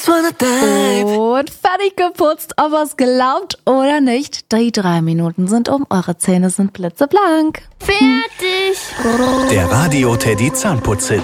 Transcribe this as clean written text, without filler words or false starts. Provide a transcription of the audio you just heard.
Und fertig geputzt, ob ihr es glaubt oder nicht. Die 3 Minuten sind um, eure Zähne sind blitzeblank. Fertig! Der Radio Teddy Zahnputzhit.